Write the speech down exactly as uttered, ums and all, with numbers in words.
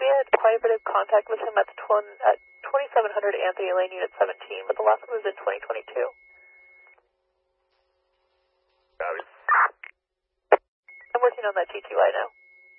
we had quite a bit of contact with him at, the tw at twenty-seven hundred Anthony Lane, Unit seventeen, but the last one was in twenty twenty-two. Copy. I'm working on that T T Y now.